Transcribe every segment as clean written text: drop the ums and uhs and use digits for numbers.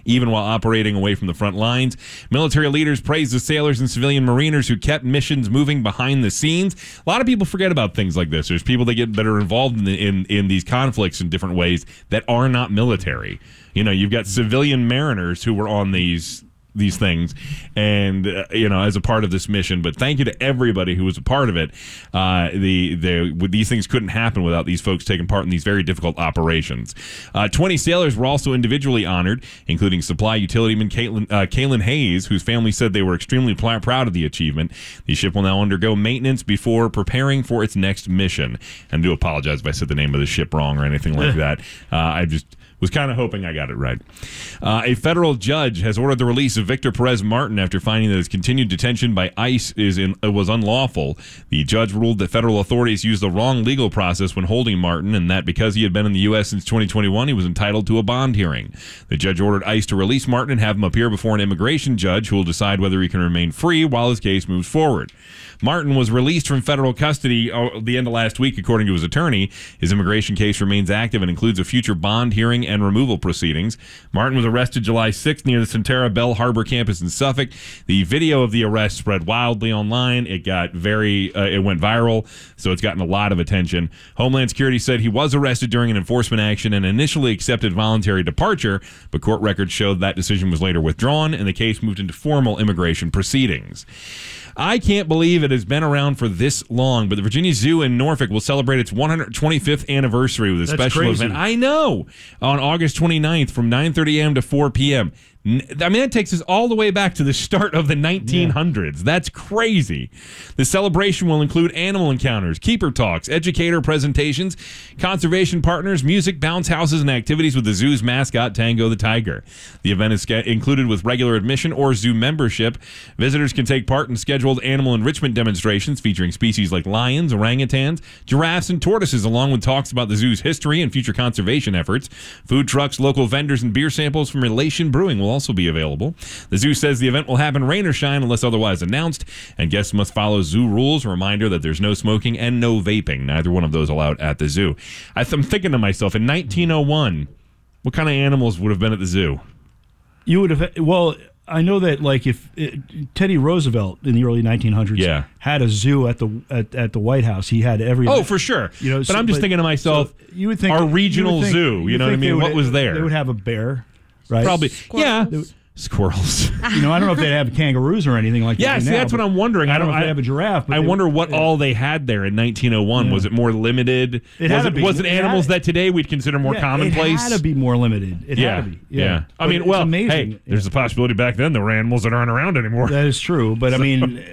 even while operating away from the front lines. Military leaders praised the sailors and civilian mariners who kept missions moving behind the scenes. A lot of people forget about things like this. There's people that are involved in these conflicts in different ways that are not military. You've got civilian mariners who were on these things and as a part of this mission. But thank you to everybody who was a part of it. These things couldn't happen without these folks taking part in these very difficult operations. 20 sailors were also individually honored, including supply utilityman Kaylin Hayes, whose family said they were extremely proud of the achievement. The ship will now undergo maintenance before preparing for its next mission. And I do apologize if I said the name of the ship wrong or anything like that. I just was kind of hoping I got it right. A federal judge has ordered the release of Victor Perez Martin after finding that his continued detention by ICE was unlawful. The judge ruled that federal authorities used the wrong legal process when holding Martin, and that because he had been in the U.S. since 2021, he was entitled to a bond hearing. The judge ordered ICE to release Martin and have him appear before an immigration judge who will decide whether he can remain free while his case moves forward. Martin was released from federal custody at the end of last week, according to his attorney. His immigration case remains active and includes a future bond hearing and removal proceedings. Martin was arrested July 6th near the Centera Bell Harbor campus in Suffolk. The video of the arrest spread wildly online. It got it went viral, so it's gotten a lot of attention. Homeland Security said he was arrested during an enforcement action and initially accepted voluntary departure, but court records showed that decision was later withdrawn and the case moved into formal immigration proceedings. I can't believe it has been around for this long, but the Virginia Zoo in Norfolk will celebrate its 125th anniversary with a special event. I know. On August 29th from 9:30 a.m. to 4 p.m. I mean, that takes us all the way back to the start of the 1900s. Yeah. That's crazy. The celebration will include animal encounters, keeper talks, educator presentations, conservation partners, music, bounce houses, and activities with the zoo's mascot, Tango the Tiger. The event is included with regular admission or zoo membership. Visitors can take part in scheduled animal enrichment demonstrations featuring species like lions, orangutans, giraffes, and tortoises, along with talks about the zoo's history and future conservation efforts. Food trucks, local vendors, and beer samples from Relation Brewing will also be available. The zoo says the event will happen rain or shine unless otherwise announced, and guests must follow zoo rules. A reminder that there's no smoking and no vaping. Neither one of those allowed at the zoo. I'm thinking to myself, in 1901, what kind of animals would have been at the zoo? You would have, well, I know that like if Teddy Roosevelt in the early 1900s had a zoo at the White House, he had every. Oh, for sure. But I'm just thinking to myself, so you would think our regional zoo. You know what I mean? What was there? They would have a bear. Right? Probably. Squirrels. Yeah. Squirrels. I don't know if they'd have kangaroos or anything like that. Yeah, see, that's what I'm wondering. I don't know if they have a giraffe. But I wonder what all they had there in 1901. Yeah. Was it more limited? Was it animals that today we'd consider more commonplace? It had to be more limited. It had to be. Yeah. I mean, well, amazing. Hey, there's a possibility back then there were animals that aren't around anymore. That is true. But, I mean,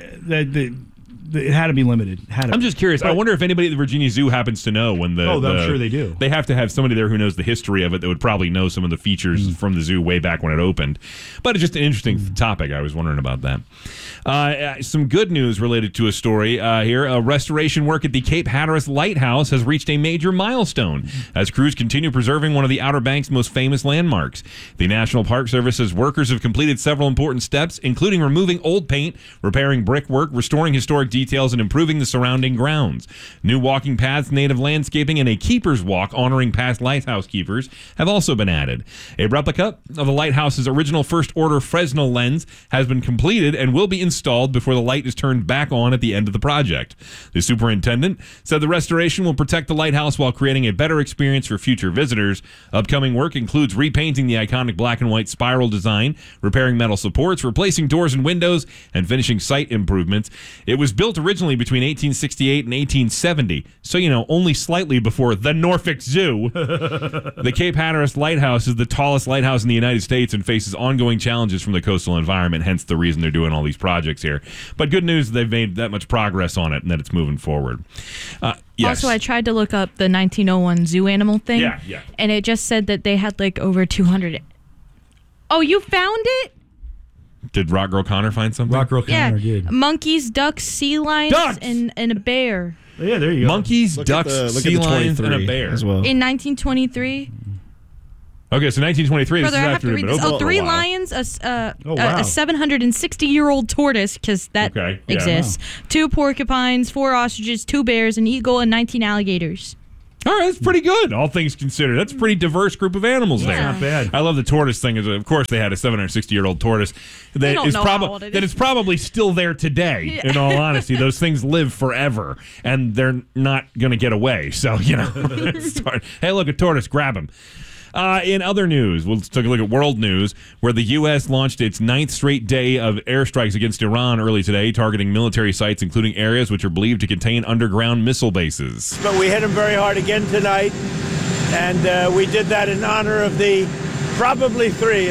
it had to be limited. I'm just curious. I wonder if anybody at the Virginia Zoo happens to know when I'm sure they do. They have to have somebody there who knows the history of it that would probably know some of the features from the zoo way back when it opened. But it's just an interesting topic. I was wondering about that. Some good news related to a story here. Restoration work at the Cape Hatteras Lighthouse has reached a major milestone as crews continue preserving one of the Outer Banks' most famous landmarks. The National Park Service says workers have completed several important steps, including removing old paint, repairing brickwork, restoring historic details, and improving the surrounding grounds. New walking paths, native landscaping, and a keeper's walk honoring past lighthouse keepers have also been added. A replica of the lighthouse's original first-order Fresnel lens has been completed and will be installed before the light is turned back on at the end of the project. The superintendent said the restoration will protect the lighthouse while creating a better experience for future visitors. Upcoming work includes repainting the iconic black and white spiral design, repairing metal supports, replacing doors and windows, and finishing site improvements. It was built originally between 1868 and 1870, so only slightly before the Norfolk Zoo. The Cape Hatteras Lighthouse is the tallest lighthouse in the United States and faces ongoing challenges from the coastal environment, hence the reason they're doing all these projects here. But good news, they've made that much progress on it and that it's moving forward. Yes. Also, I tried to look up the 1901 zoo animal thing, and it just said that they had like over 200. Oh, you found it? Did Rock Girl Connor find something? Rock Girl Connor did. Monkeys, ducks, sea lions, and a bear. Yeah, there you go. Monkeys, ducks, sea lions, and a bear. As well. In 1923. Okay, so 1923. Further, I have to read this. Three lions, a 760-year-old tortoise, because that exists. 2 porcupines, 4 ostriches, 2 bears, an eagle, and 19 alligators. All right, that's pretty good, all things considered. That's a pretty diverse group of animals there. Not bad. I love the tortoise thing. Of course, they had a 760-year-old tortoise that is probably still there today, in all honesty. Those things live forever, and they're not going to get away. So, hey, look, a tortoise, grab him. In other news, we'll take a look at world news, where the U.S. launched its 9th straight day of airstrikes against Iran early today, targeting military sites, including areas which are believed to contain underground missile bases. But we hit them very hard again tonight, and we did that in honor of the probably three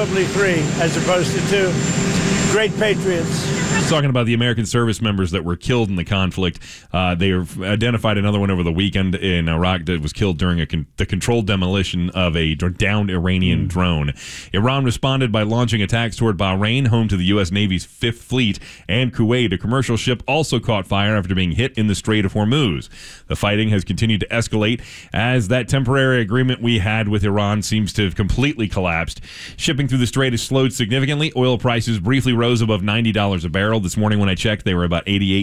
as opposed to two great patriots. Talking about the American service members that were killed in the conflict. They have identified another one over the weekend in Iraq that was killed during the controlled demolition of a downed Iranian drone. Iran responded by launching attacks toward Bahrain, home to the U.S. Navy's 5th Fleet, and Kuwait. A commercial ship also caught fire after being hit in the Strait of Hormuz. The fighting has continued to escalate as that temporary agreement we had with Iran seems to have completely collapsed. Shipping through the strait has slowed significantly. Oil prices briefly rose above $90 a barrel. This morning when I checked, they were about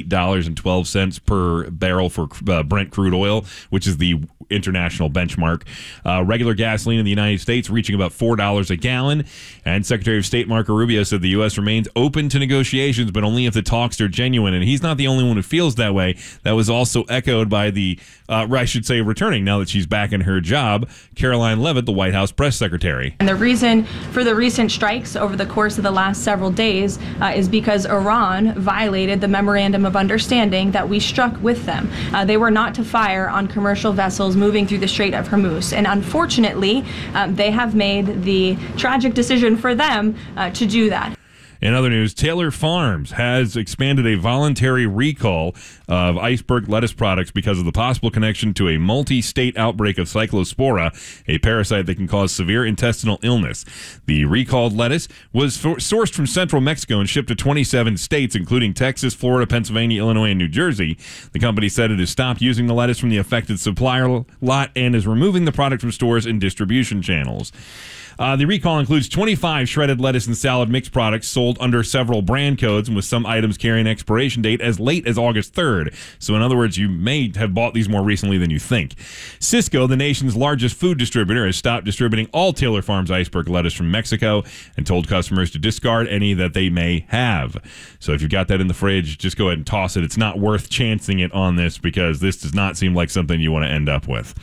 $88.12 per barrel for Brent crude oil, which is the international benchmark. Regular gasoline in the United States reaching about $4 a gallon. And Secretary of State Marco Rubio said the U.S. remains open to negotiations, but only if the talks are genuine. And he's not the only one who feels that way. That was also echoed by returning now that she's back in her job, Caroline Leavitt, the White House press secretary. And the reason for the recent strikes over the course of the last several days is because Iran violated the memorandum of understanding that we struck with them. They were not to fire on commercial vessels moving through the Strait of Hormuz. And unfortunately, they have made the tragic decision for them to do that. In other news, Taylor Farms has expanded a voluntary recall of iceberg lettuce products because of the possible connection to a multi-state outbreak of Cyclospora, a parasite that can cause severe intestinal illness. The recalled lettuce was sourced from central Mexico and shipped to 27 states, including Texas, Florida, Pennsylvania, Illinois, and New Jersey. The company said it has stopped using the lettuce from the affected supplier lot and is removing the product from stores and distribution channels. The recall includes 25 shredded lettuce and salad mix products sold under several brand codes, and with some items carrying an expiration date as late as August 3rd. So in other words, you may have bought these more recently than you think. Sysco, the nation's largest food distributor, has stopped distributing all Taylor Farms iceberg lettuce from Mexico and told customers to discard any that they may have. So if you've got that in the fridge, just go ahead and toss it. It's not worth chancing it on this because this does not seem like something you want to end up with.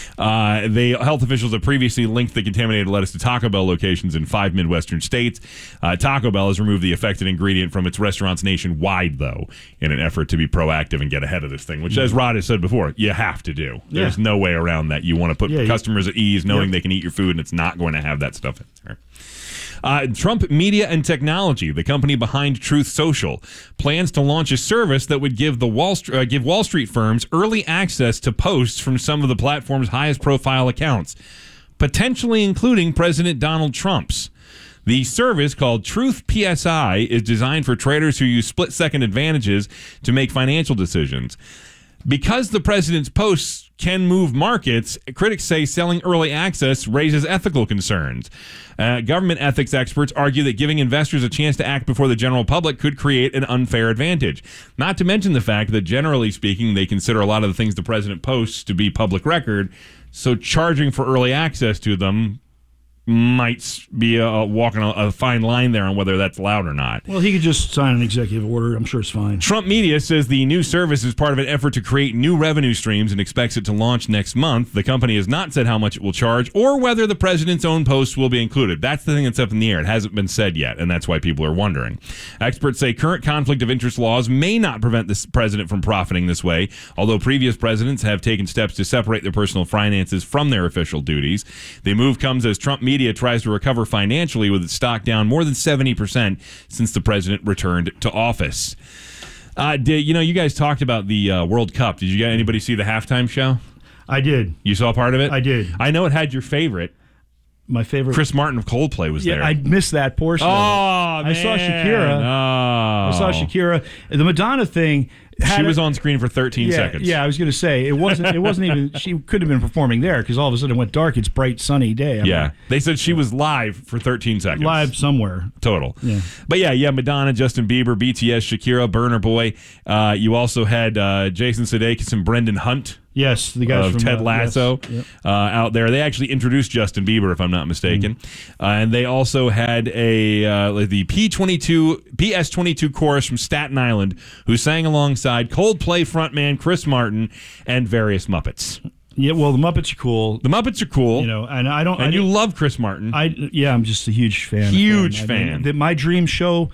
The health officials have previously linked the contaminated lettuce to Taco Bell locations in 5 Midwestern states. Taco Bell has removed the affected ingredient from its restaurants nationwide, though, in an effort to be proactive and get ahead of this thing, which, as Rod has said before, you have to do. Yeah. There's no way around that. You want to put customers at ease knowing they can eat your food, and it's not going to have that stuff in there. Trump Media and Technology, the company behind Truth Social, plans to launch a service that would give Wall Street firms early access to posts from some of the platform's highest profile accounts, potentially including President Donald Trump's. The service, called Truth PSI, is designed for traders who use split-second advantages to make financial decisions. Because the president's posts can move markets, critics say selling early access raises ethical concerns. Government ethics experts argue that giving investors a chance to act before the general public could create an unfair advantage. Not to mention the fact that, generally speaking, they consider a lot of the things the president posts to be public record, so charging for early access to them might be walking a fine line there on whether that's allowed or not. Well, he could just sign an executive order. I'm sure it's fine. Trump Media says the new service is part of an effort to create new revenue streams and expects it to launch next month. The company has not said how much it will charge or whether the president's own posts will be included. That's the thing that's up in the air. It hasn't been said yet, and that's why people are wondering. Experts say current conflict of interest laws may not prevent the president from profiting this way, although previous presidents have taken steps to separate their personal finances from their official duties. The move comes as Trump Media tries to recover financially with its stock down more than 70% since the president returned to office. You guys talked about the World Cup. Did anybody see the halftime show? I did. You saw part of it? I did. I know it had your favorite. My favorite. Chris Martin of Coldplay was there. I missed that portion. Oh, man. I saw Shakira. Oh. The Madonna thing. She was on screen for 13 seconds. Yeah, I was going to say it wasn't even. She could have been performing there because all of a sudden it went dark. It's bright, sunny day. I mean, they said she was live for 13 seconds. Live somewhere total. Yeah, but yeah, Madonna, Justin Bieber, BTS, Shakira, Burner Boy. You also had Jason Sudeikis and Brendan Hunt. Yes, the guys of from Ted Lasso out there. They actually introduced Justin Bieber, if I'm not mistaken, and they also had the PS22 chorus from Staten Island, who sang alongside Coldplay frontman Chris Martin and various Muppets. Yeah, well, the Muppets are cool. The Muppets are cool. You know, and I don't. And you love Chris Martin. I'm just a huge fan. Huge fan. My dream show,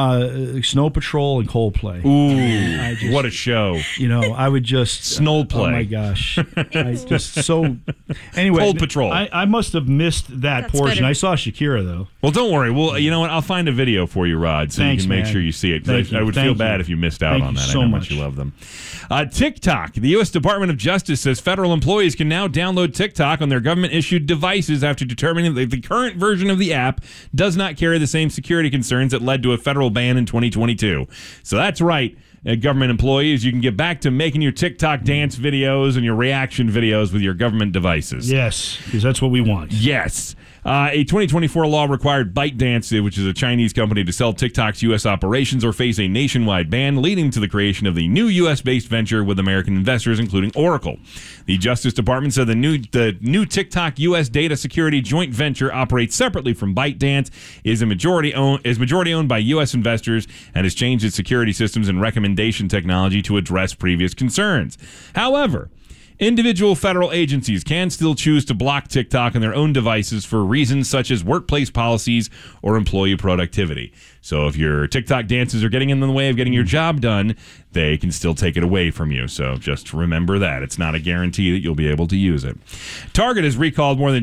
Snow Patrol and Coldplay. Ooh, what a show! You know, I would just Snowplay. Oh my gosh, I just so. Anyway, Cold Patrol. I must have missed that portion. Better. I saw Shakira though. Well, don't worry. Well, you know what? I'll find a video for you, Rod, so Thanks, you can make man. sure you see it. I would feel bad if you missed out on that. So I know how much you love them. TikTok. The U.S. Department of Justice says federal employees can now download TikTok on their government-issued devices after determining that the current version of the app does not carry the same security concerns that led to a federal ban in 2022. So that's right. Government employees, you can get back to making your TikTok dance videos and your reaction videos with your government devices. Yes, because that's what we want. Yes. A 2024 law required ByteDance, which is a Chinese company, to sell TikTok's U.S. operations or face a nationwide ban, leading to the creation of the new U.S.-based venture with American investors, including Oracle. The Justice Department said the new TikTok U.S. data security joint venture operates separately from ByteDance, is majority owned by U.S. investors, and has changed its security systems and recommendation technology to address previous concerns. However, individual federal agencies can still choose to block TikTok on their own devices for reasons such as workplace policies or employee productivity. So if your TikTok dances are getting in the way of getting your job done, they can still take it away from you. So just remember that. It's not a guarantee that you'll be able to use it. Target has recalled more than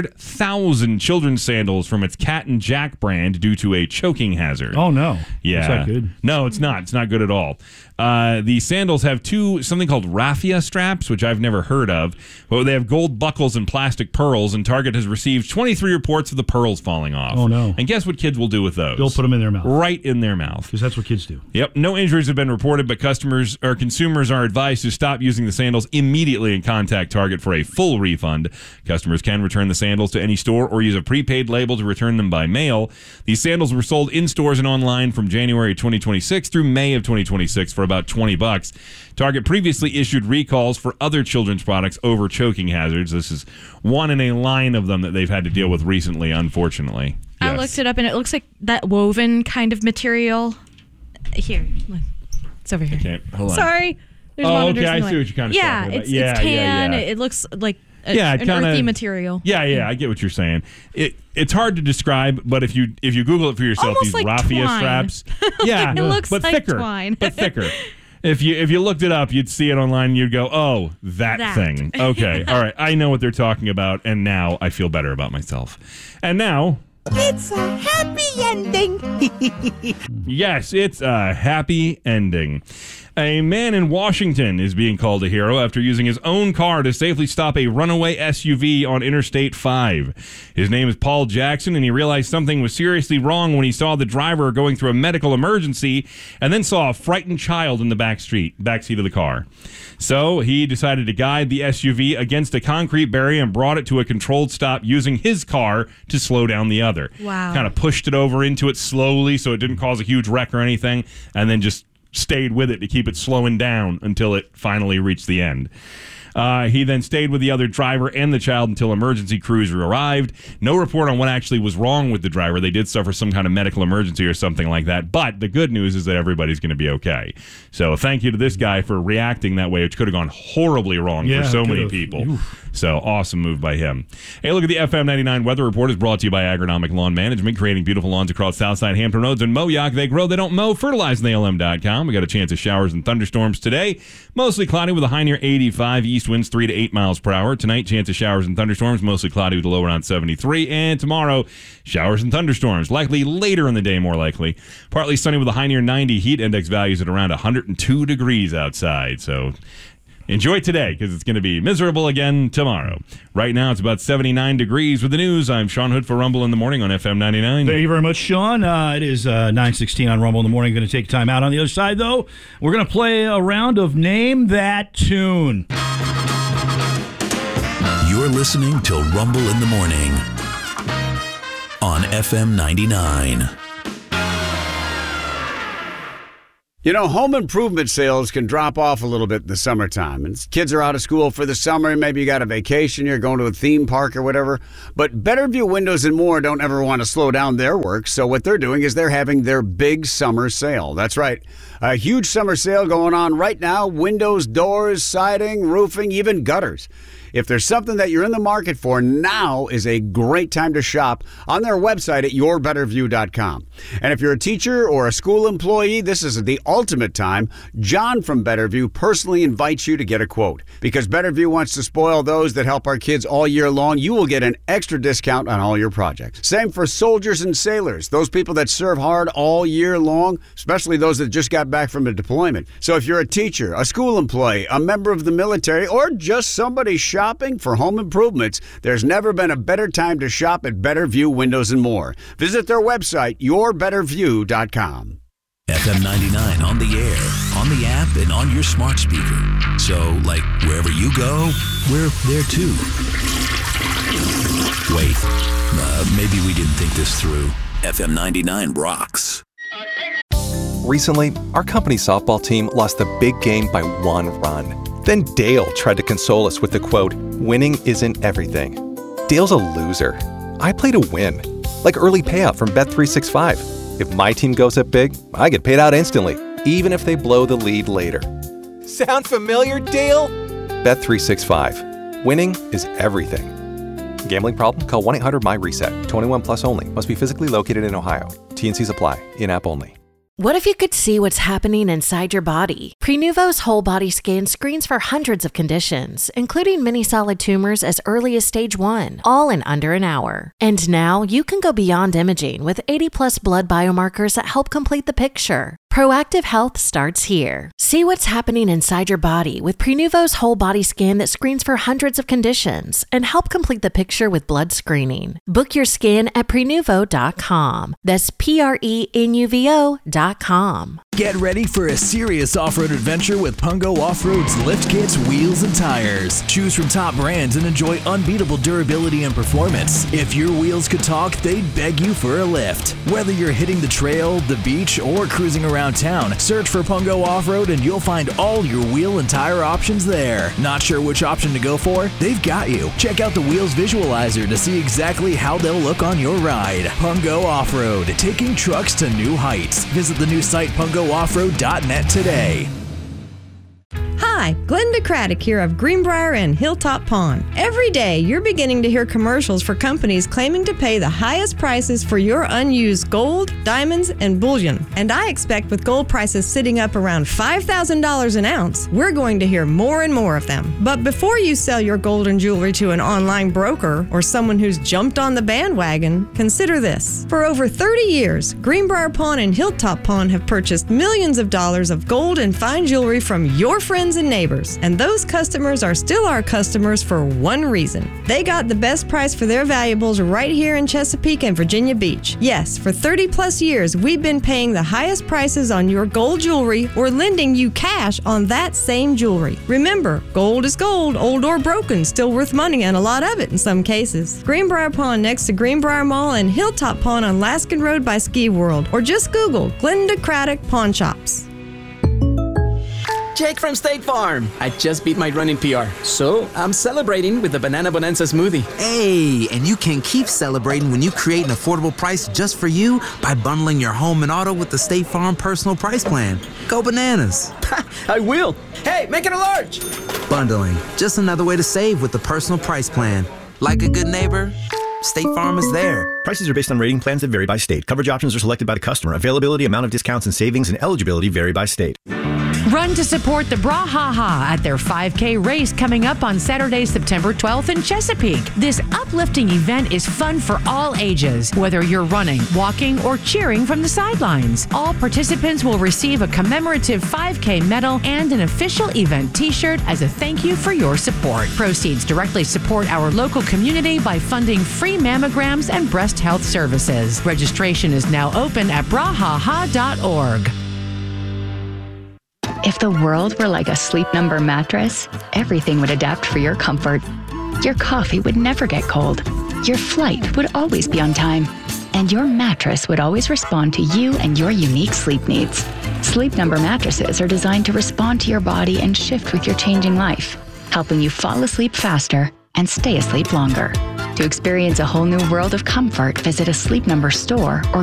200,000 children's sandals from its Cat and Jack brand due to a choking hazard. Oh, no. Yeah. That's not good. No, it's not. It's not good at all. The sandals have something called raffia straps, which I've never heard of, but they have gold buckles and plastic pearls, and Target has received 23 reports of the pearls falling off. Oh, no. And guess what kids will do with those? They'll put them in their mouth. Right in their mouth. Because that's what kids do. Yep. No injuries have been reported, but consumers are advised to stop using the sandals immediately and contact Target for a full refund. Customers can return the sandals to any store or use a prepaid label to return them by mail. These sandals were sold in stores and online from January 2026 through May of 2026 for about $20. Target previously issued recalls for other children's products over choking hazards. This is one in a line of them that they've had to deal with recently, unfortunately. I looked it up, and it looks like that woven kind of material. Here, look. It's over here. Okay, hold on. Sorry. There's okay, I see what you're kind of talking about. It's tan. It looks like an earthy material. Yeah, I get what you're saying. It's hard to describe, but if you Google it for yourself, almost these like raffia twine. straps. Yeah, it looks but like thicker, twine. but thicker. If you looked it up, you'd see it online, and you'd go, oh, that thing. Okay, all right. I know what they're talking about, and now I feel better about myself. And now... it's a happy ending. Yes, it's a happy ending. A man in Washington is being called a hero after using his own car to safely stop a runaway SUV on Interstate 5. His name is Paul Jackson, and he realized something was seriously wrong when he saw the driver going through a medical emergency and then saw a frightened child in the back seat of the car. So he decided to guide the SUV against a concrete barrier and brought it to a controlled stop using his car to slow down the other. Wow. Kind of pushed it over into it slowly so it didn't cause a huge wreck or anything, and then just stayed with it to keep it slowing down until it finally reached the end. He then stayed with the other driver and the child until emergency crews arrived. No report on what actually was wrong with the driver. They did suffer some kind of medical emergency or something like that. But the good news is that everybody's going to be okay. So thank you to this guy for reacting that way, which could have gone horribly wrong for so many people. Oof. So awesome move by him. Hey, look at the FM 99 weather report is brought to you by Agronomic Lawn Management, creating beautiful lawns across Southside Hampton Roads and Moyock. They grow, they don't mow. FertilizeTheALM.com. We got a chance of showers and thunderstorms today. Mostly cloudy with a high near 85. East winds 3 to 8 miles per hour. Tonight, chance of showers and thunderstorms. Mostly cloudy with a low around 73. And tomorrow, showers and thunderstorms. Likely later in the day, more likely. Partly sunny with a high near 90. Heat index values at around 102 degrees outside. So enjoy today because it's going to be miserable again tomorrow. Right now, it's about 79 degrees. With the news, I'm Sean Hood for Rumble in the Morning on FM 99. Thank you very much, Sean. It is 9:16 on Rumble in the Morning. Going to take time out. On the other side, though, we're going to play a round of Name That Tune. You're listening to Rumble in the Morning on FM 99. You know, home improvement sales can drop off a little bit in the summertime. And kids are out of school for the summer. Maybe you got a vacation. You're going to a theme park or whatever. But Betterview Windows and More don't ever want to slow down their work. So what they're doing is they're having their big summer sale. That's right. A huge summer sale going on right now. Windows, doors, siding, roofing, even gutters. If there's something that you're in the market for, now is a great time to shop on their website at yourbetterview.com. And if you're a teacher or a school employee, this is the ultimate time. John from Betterview personally invites you to get a quote. Because Betterview wants to spoil those that help our kids all year long, you will get an extra discount on all your projects. Same for soldiers and sailors, those people that serve hard all year long, especially those that just got back from a deployment. So if you're a teacher, a school employee, a member of the military, or just somebody shopping for home improvements, there's never been a better time to shop at Betterview Windows and More. Visit their website, yourbetterview.com. FM 99 on the air, on the app, and on your smart speaker. So, like, wherever you go, we're there too. Wait, maybe we didn't think this through. FM 99 rocks. Recently, our company's softball team lost the big game by 1 run. Then Dale tried to console us with the quote, "Winning isn't everything." Dale's a loser. I play to win, like early payout from Bet365. If my team goes up big, I get paid out instantly, even if they blow the lead later. Sound familiar, Dale? Bet365. Winning is everything. Gambling problem? Call 1-800-MY-RESET. 21 plus only. Must be physically located in Ohio. T&Cs apply. In-app only. What if you could see what's happening inside your body? Prenuvo's whole body scan screens for hundreds of conditions, including many solid tumors as early as stage 1, all in under an hour. And now you can go beyond imaging with 80+ blood biomarkers that help complete the picture. Proactive health starts here. See what's happening inside your body with Prenuvo's whole body scan that screens for hundreds of conditions and help complete the picture with blood screening. Book your scan at Prenuvo.com. That's Prenuvo.com. Get ready for a serious off-road adventure with Pungo Off-Road's lift kits, wheels, and tires. Choose from top brands and enjoy unbeatable durability and performance. If your wheels could talk, they'd beg you for a lift. Whether you're hitting the trail, the beach, or cruising around town, search for Pungo Off-Road and you'll find all your wheel and tire options there. Not sure which option to go for? They've got you. Check out the Wheels Visualizer to see exactly how they'll look on your ride. Pungo Off-Road, taking trucks to new heights. Visit the new site pungooffroad.net today. Hi, Glenda Craddock here of Greenbrier and Hilltop Pond. Every day, you're beginning to hear commercials for companies claiming to pay the highest prices for your unused gold, diamonds, and bullion. And I expect with gold prices sitting up around $5,000 an ounce, we're going to hear more and more of them. But before you sell your gold and jewelry to an online broker or someone who's jumped on the bandwagon, consider this. For over 30 years, Greenbrier Pawn and Hilltop Pawn have purchased millions of dollars of gold and fine jewelry from your friends and neighbors, and those customers are still our customers for one reason. They got the best price for their valuables right here in Chesapeake and Virginia Beach. Yes, for 30 plus years, we've been paying the highest prices on your gold jewelry or lending you cash on that same jewelry. Remember, gold is gold, old or broken, still worth money and a lot of it in some cases. Greenbrier Pawn next to Greenbrier Mall and Hilltop Pawn on Laskin Road by Ski World, or just Google Glenda Craddock Pawn Shops. Jake from State Farm. I just beat my running PR, so I'm celebrating with the Banana Bonanza smoothie. Hey, and you can keep celebrating when you create an affordable price just for you by bundling your home and auto with the State Farm Personal Price Plan. Go bananas. I will. Hey, make it a large. Bundling, just another way to save with the Personal Price Plan. Like a good neighbor, State Farm is there. Prices are based on rating plans that vary by state. Coverage options are selected by the customer. Availability, amount of discounts and savings, and eligibility vary by state. Run to support the Brawhaha at their 5K race coming up on Saturday, September 12th in Chesapeake. This uplifting event is fun for all ages, whether you're running, walking, or cheering from the sidelines. All participants will receive a commemorative 5K medal and an official event t-shirt as a thank you for your support. Proceeds directly support our local community by funding free mammograms and breast health services. Registration is now open at brawhaha.org. If the world were like a Sleep Number mattress, everything would adapt for your comfort. Your coffee would never get cold. Your flight would always be on time. And your mattress would always respond to you and your unique sleep needs. Sleep Number mattresses are designed to respond to your body and shift with your changing life, helping you fall asleep faster and stay asleep longer. To experience a whole new world of comfort, visit a Sleep Number store or